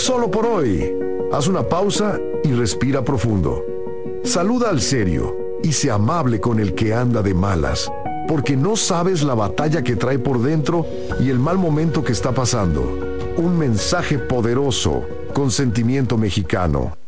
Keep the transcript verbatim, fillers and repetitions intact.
solo por hoy. Haz una pausa y respira profundo. Saluda al serio y sé amable con el que anda de malas, porque no sabes la batalla que trae por dentro y el mal momento que está pasando. Un mensaje poderoso con sentimiento mexicano.